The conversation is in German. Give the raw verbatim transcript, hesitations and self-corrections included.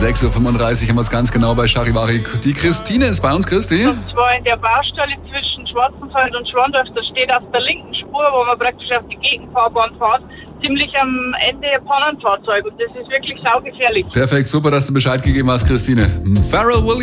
sechs Uhr fünfunddreißig haben wir es ganz genau bei Charivari. Die Christine ist bei uns, Christi. Und zwar in der Baustelle zwischen Schwarzenfeld und Schwandorf, da steht auf der linken Spur, wo man praktisch auf die Gegenfahrbahn fährt, ziemlich am Ende ein Pannenfahrzeug und das ist wirklich saugefährlich. Perfekt, super, dass du Bescheid gegeben hast, Christine. Pharrell Williams.